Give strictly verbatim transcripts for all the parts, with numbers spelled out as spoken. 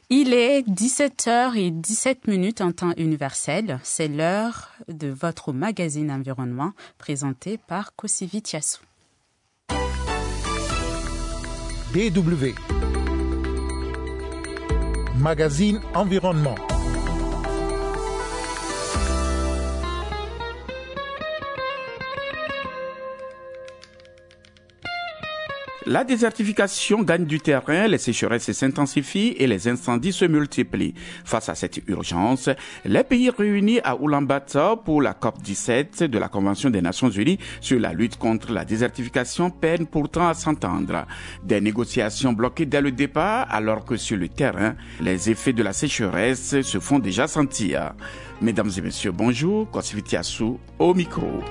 Il est dix-sept heures dix-sept minutes en temps universel. C'est l'heure de votre magazine Environnement présenté par Kosivi Tiassou. D W Magazine Environnement. La désertification gagne du terrain, les sécheresses s'intensifient et les incendies se multiplient. Face à cette urgence, les pays réunis à Ulaanbaatar pour la COP dix-sept de la Convention des Nations Unies sur la lutte contre la désertification peinent pourtant à s'entendre. Des négociations bloquées dès le départ, alors que sur le terrain, les effets de la sécheresse se font déjà sentir. Mesdames et messieurs, bonjour, Kosivi Tiassou au micro.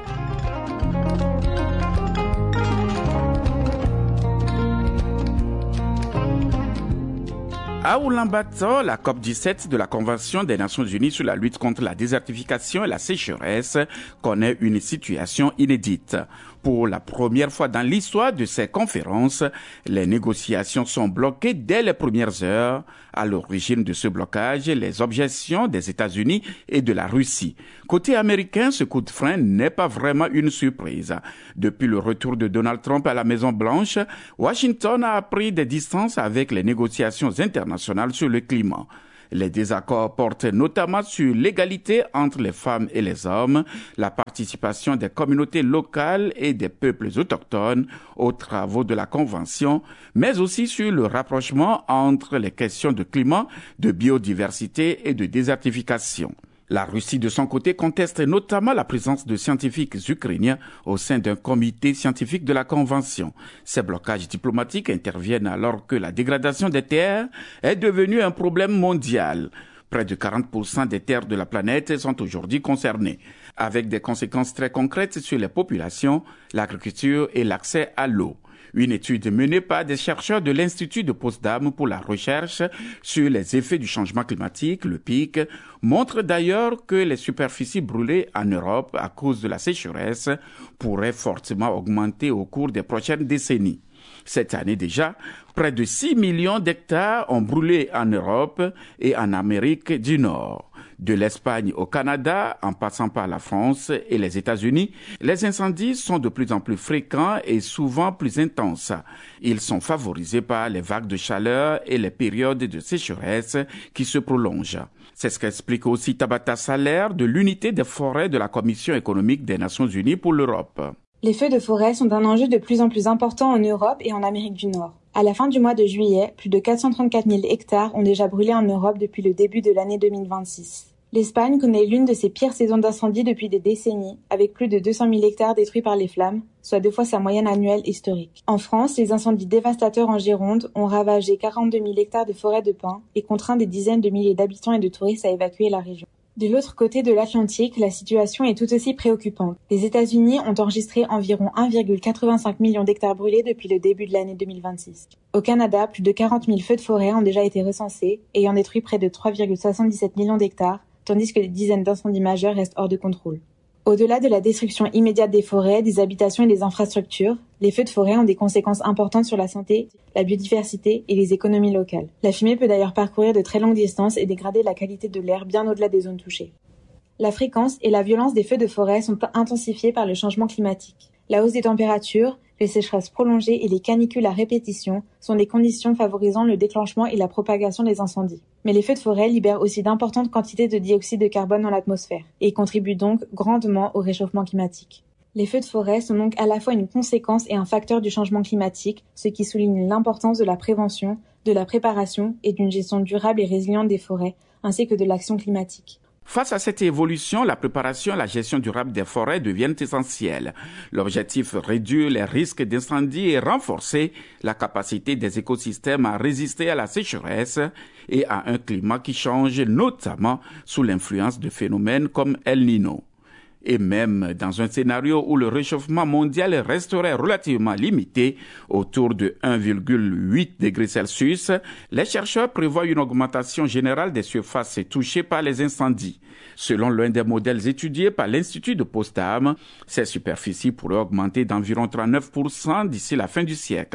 À Ulaanbaatar, la COP dix-sept de la Convention des Nations Unies sur la lutte contre la désertification et la sécheresse connaît une situation inédite. Pour la première fois dans l'histoire de ces conférences, les négociations sont bloquées dès les premières heures. À l'origine de ce blocage, les objections des États-Unis et de la Russie. Côté américain, ce coup de frein n'est pas vraiment une surprise. Depuis le retour de Donald Trump à la Maison-Blanche, Washington a pris des distances avec les négociations internationales sur le climat. Les désaccords portent notamment sur l'égalité entre les femmes et les hommes, la participation des communautés locales et des peuples autochtones aux travaux de la Convention, mais aussi sur le rapprochement entre les questions de climat, de biodiversité et de désertification. La Russie, de son côté, conteste notamment la présence de scientifiques ukrainiens au sein d'un comité scientifique de la Convention. Ces blocages diplomatiques interviennent alors que la dégradation des terres est devenue un problème mondial. Près de quarante pour cent des terres de la planète sont aujourd'hui concernées, avec des conséquences très concrètes sur les populations, l'agriculture et l'accès à l'eau. Une étude menée par des chercheurs de l'Institut de Potsdam pour la recherche sur les effets du changement climatique, le P I C, montre d'ailleurs que les superficies brûlées en Europe à cause de la sécheresse pourraient fortement augmenter au cours des prochaines décennies. Cette année déjà, près de six millions d'hectares ont brûlé en Europe et en Amérique du Nord. De l'Espagne au Canada, en passant par la France et les États-Unis, les incendies sont de plus en plus fréquents et souvent plus intenses. Ils sont favorisés par les vagues de chaleur et les périodes de sécheresse qui se prolongent. C'est ce qu'explique aussi Tabata Salaire de l'unité des forêts de la Commission économique des Nations Unies pour l'Europe. Les feux de forêt sont un enjeu de plus en plus important en Europe et en Amérique du Nord. À la fin du mois de juillet, plus de quatre cent trente-quatre mille hectares ont déjà brûlé en Europe depuis le début de l'année deux mille vingt-six. L'Espagne connaît l'une de ses pires saisons d'incendie depuis des décennies, avec plus de deux cent mille hectares détruits par les flammes, soit deux fois sa moyenne annuelle historique. En France, les incendies dévastateurs en Gironde ont ravagé quarante-deux mille hectares de forêts de pins et contraint des dizaines de milliers d'habitants et de touristes à évacuer la région. De l'autre côté de l'Atlantique, la situation est tout aussi préoccupante. Les États-Unis ont enregistré environ un virgule quatre-vingt-cinq million d'hectares brûlés depuis le début de l'année deux mille vingt-six. Au Canada, plus de quarante mille feux de forêt ont déjà été recensés, ayant détruit près de trois virgule soixante-dix-sept millions d'hectares, tandis que des dizaines d'incendies majeurs restent hors de contrôle. Au-delà de la destruction immédiate des forêts, des habitations et des infrastructures, les feux de forêt ont des conséquences importantes sur la santé, la biodiversité et les économies locales. La fumée peut d'ailleurs parcourir de très longues distances et dégrader la qualité de l'air bien au-delà des zones touchées. La fréquence et la violence des feux de forêt sont intensifiées par le changement climatique. La hausse des températures, les sécheresses prolongées et les canicules à répétition sont des conditions favorisant le déclenchement et la propagation des incendies. Mais les feux de forêt libèrent aussi d'importantes quantités de dioxyde de carbone dans l'atmosphère et contribuent donc grandement au réchauffement climatique. Les feux de forêt sont donc à la fois une conséquence et un facteur du changement climatique, ce qui souligne l'importance de la prévention, de la préparation et d'une gestion durable et résiliente des forêts, ainsi que de l'action climatique. Face à cette évolution, la préparation et la gestion durable des forêts deviennent essentielles. L'objectif, réduire les risques d'incendie et renforcer la capacité des écosystèmes à résister à la sécheresse et à un climat qui change, notamment sous l'influence de phénomènes comme El Niño. Et même dans un scénario où le réchauffement mondial resterait relativement limité, autour de un virgule huit degrés Celsius, les chercheurs prévoient une augmentation générale des surfaces touchées par les incendies. Selon l'un des modèles étudiés par l'Institut de Potsdam, ces superficies pourraient augmenter d'environ trente-neuf pour cent d'ici la fin du siècle.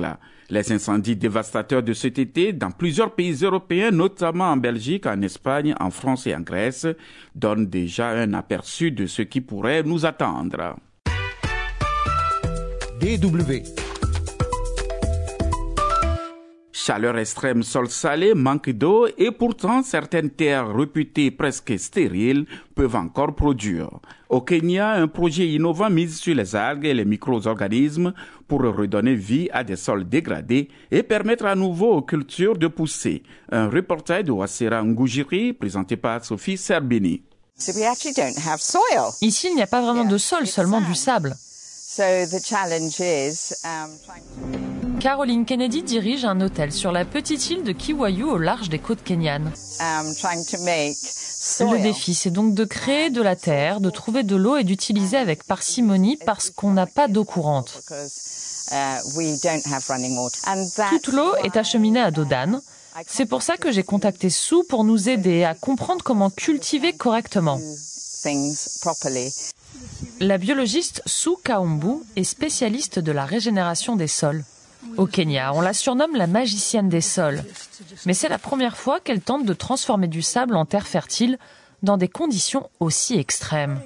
Les incendies dévastateurs de cet été dans plusieurs pays européens, notamment en Belgique, en Espagne, en France et en Grèce, donnent déjà un aperçu de ce qui pourrait nous attendre. D W. Chaleur extrême, sol salé, manque d'eau et pourtant certaines terres réputées presque stériles peuvent encore produire. Au Kenya, un projet innovant mise sur les algues et les micro-organismes pour redonner vie à des sols dégradés et permettre à nouveau aux cultures de pousser. Un reportage de Wasera Ngujiri présenté par Sophie Serbini. Ici, il n'y a pas vraiment de sol, seulement du sable. Caroline Kennedy dirige un hôtel sur la petite île de Kiwayu au large des côtes kenyanes. Le défi, c'est donc de créer de la terre, de trouver de l'eau et d'utiliser avec parcimonie parce qu'on n'a pas d'eau courante. Toute l'eau est acheminée à dos d'âne. C'est pour ça que j'ai contacté Sue pour nous aider à comprendre comment cultiver correctement. La biologiste Sue Kaumbu est spécialiste de la régénération des sols. Au Kenya, on la surnomme la magicienne des sols. Mais c'est la première fois qu'elle tente de transformer du sable en terre fertile dans des conditions aussi extrêmes.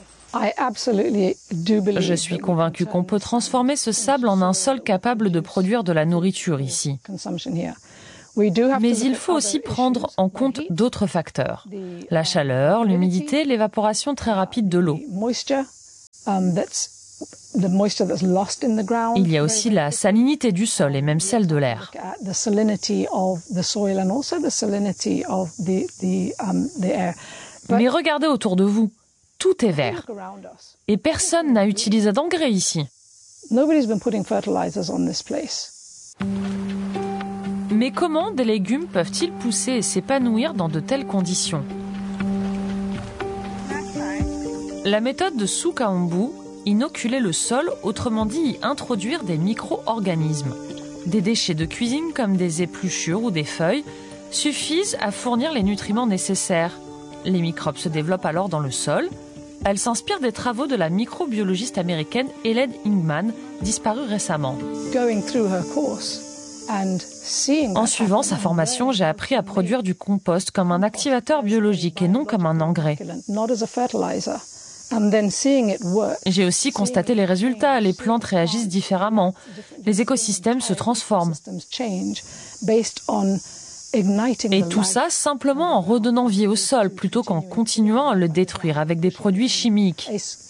Je suis convaincue qu'on peut transformer ce sable en un sol capable de produire de la nourriture ici. Mais il faut aussi prendre en compte d'autres facteurs. La chaleur, l'humidité, l'évaporation très rapide de l'eau. Il y a aussi la salinité du sol et même celle de l'air. Mais regardez autour de vous, tout est vert. Et personne n'a utilisé d'engrais ici. Mais comment des légumes peuvent-ils pousser et s'épanouir dans de telles conditions? La méthode de Sue Kaumbu, inoculer le sol, autrement dit y introduire des micro-organismes. Des déchets de cuisine comme des épluchures ou des feuilles suffisent à fournir les nutriments nécessaires. Les microbes se développent alors dans le sol. Elle s'inspire des travaux de la microbiologiste américaine Helen Ingman, disparue récemment. En suivant sa formation, j'ai appris à produire du compost comme un activateur biologique et non comme un engrais. J'ai aussi constaté les résultats. Les plantes réagissent différemment. Les écosystèmes se transforment. Et tout ça simplement en redonnant vie au sol plutôt qu'en continuant à le détruire avec des produits chimiques.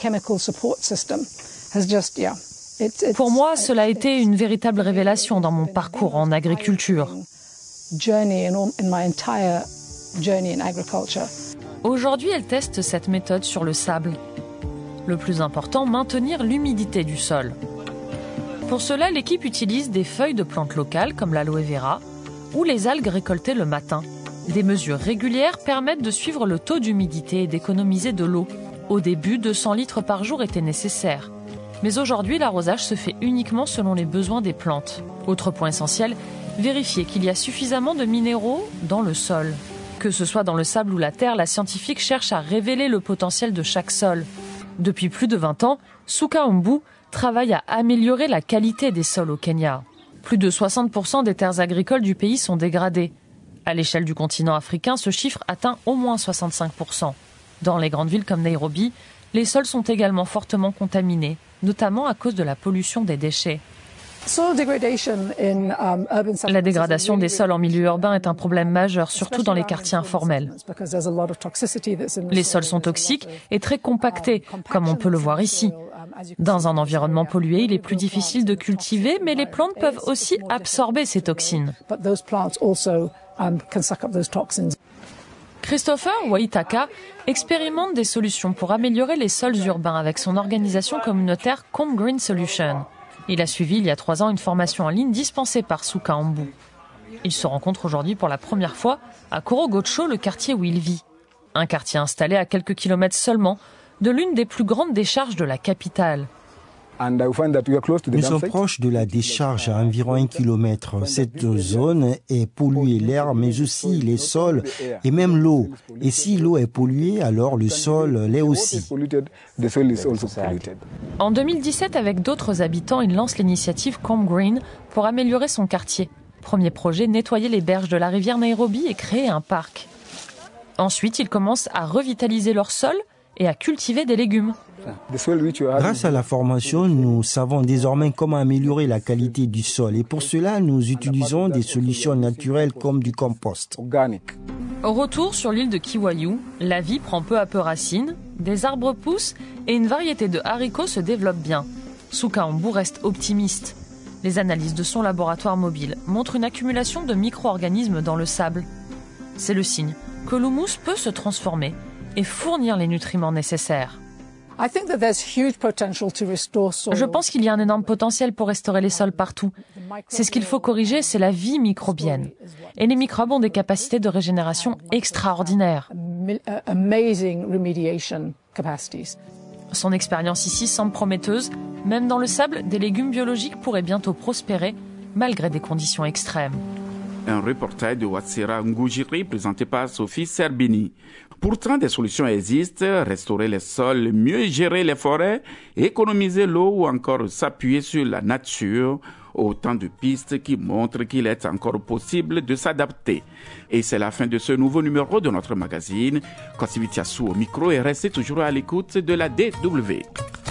Pour moi, cela a été une véritable révélation dans mon parcours en agriculture. Aujourd'hui, elle teste cette méthode sur le sable. Le plus important, maintenir l'humidité du sol. Pour cela, l'équipe utilise des feuilles de plantes locales comme l'aloe vera ou les algues récoltées le matin. Des mesures régulières permettent de suivre le taux d'humidité et d'économiser de l'eau. Au début, deux cents litres par jour étaient nécessaires. Mais aujourd'hui, l'arrosage se fait uniquement selon les besoins des plantes. Autre point essentiel, vérifier qu'il y a suffisamment de minéraux dans le sol. Que ce soit dans le sable ou la terre, la scientifique cherche à révéler le potentiel de chaque sol. Depuis plus de vingt ans, Sue Kaumbu travaille à améliorer la qualité des sols au Kenya. Plus de soixante pour cent des terres agricoles du pays sont dégradées. À l'échelle du continent africain, ce chiffre atteint au moins soixante-cinq pour cent. Dans les grandes villes comme Nairobi, les sols sont également fortement contaminés, notamment à cause de la pollution des déchets. La dégradation des sols en milieu urbain est un problème majeur, surtout dans les quartiers informels. Les sols sont toxiques et très compactés, comme on peut le voir ici. Dans un environnement pollué, il est plus difficile de cultiver, mais les plantes peuvent aussi absorber ces toxines. Christopher Waitaka expérimente des solutions pour améliorer les sols urbains avec son organisation communautaire Combe Green Solution. Il a suivi il y a trois ans une formation en ligne dispensée par Sue Kaumbu. Il se rencontre aujourd'hui pour la première fois à Korogocho, le quartier où il vit. Un quartier installé à quelques kilomètres seulement de l'une des plus grandes décharges de la capitale. Nous sommes proches de la décharge à environ un kilomètre. Cette zone est polluée, l'air, mais aussi les sols et même l'eau. Et si l'eau est polluée, alors le sol l'est aussi. En deux mille dix-sept, avec d'autres habitants, il lance l'initiative Combe Green pour améliorer son quartier. Premier projet, nettoyer les berges de la rivière Nairobi et créer un parc. Ensuite, ils commencent à revitaliser leur sol et à cultiver des légumes. Grâce à la formation, nous savons désormais comment améliorer la qualité du sol et pour cela, nous utilisons des solutions naturelles comme du compost. Au retour sur l'île de Kiwayu, la vie prend peu à peu racine, des arbres poussent et une variété de haricots se développe bien. Souka Ambu reste optimiste. Les analyses de son laboratoire mobile montrent une accumulation de micro-organismes dans le sable. C'est le signe que l'humus peut se transformer et fournir les nutriments nécessaires. Je pense qu'il y a un énorme potentiel pour restaurer les sols partout. C'est ce qu'il faut corriger, c'est la vie microbienne. Et les microbes ont des capacités de régénération extraordinaires. Son expérience ici semble prometteuse. Même dans le sable, des légumes biologiques pourraient bientôt prospérer, malgré des conditions extrêmes. Un reportage de Watsira Ngujiri présenté par Sophie Serbini. Pourtant, des solutions existent, restaurer les sols, mieux gérer les forêts, économiser l'eau ou encore s'appuyer sur la nature. Autant de pistes qui montrent qu'il est encore possible de s'adapter. Et c'est la fin de ce nouveau numéro de notre magazine. Kosivitiasu au micro et restez toujours à l'écoute de la D W.